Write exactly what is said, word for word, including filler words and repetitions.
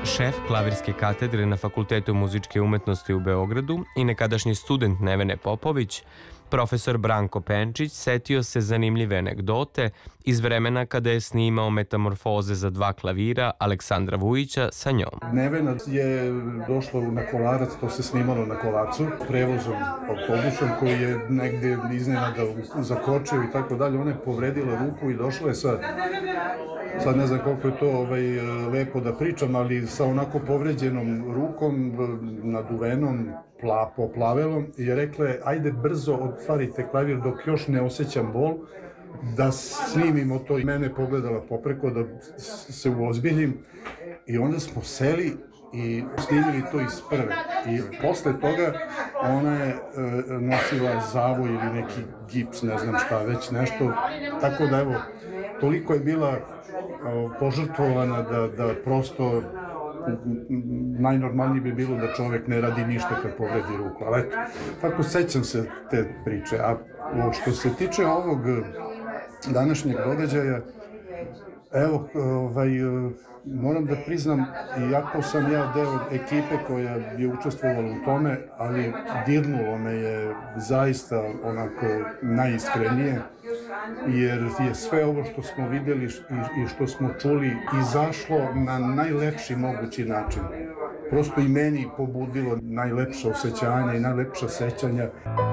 šef klavirske katedre na Fakultetu muzičke umetnosti u Beogradu i nekadašnji student Nevene Popović, profesor Branko Penčić setio se zanimljive anegdote iz vremena kada je snimao Metamorfoze za dva klavira Aleksandra Vujića sa njom. Nevena je došla na Kolarac, to se snimalo na Kolarcu, prevozom, autobusom koji je negde iznenada zakočio i tako dalje. Ona je povredila ruku i došla je sa, sad ne znam koliko je to ovaj, lepo da pričam, ali sa onako povređenom rukom, naduvenom, pla, poplavelom, i je rekla je, ajde brzo otvarite klavir dok još ne osjećam bol, da snimimo to. I mene pogledala popreko da se uozbiljim i onda smo seli i snimili to iz prve. I posle toga ona je e, nosila zavoj ili neki gips, ne znam šta, već nešto. Tako da evo, toliko je bila e, požrtvovana da, da prosto najnormalnije bi bilo da čovek ne radi ništa kad povredi ruku. Ali eto, tako sećam se te priče. A što se tiče ovog današnjeg događaja, evo, ovaj, moram da priznam, iako sam ja deo ekipe koja je učestvovala u tome, ali dirnulo me je zaista onako najiskrenije, jer je sve ovo što smo videli i što smo čuli izašlo na najlepši mogući način. Prosto i meni pobudilo najlepše osjećanja i najlepša sećanja.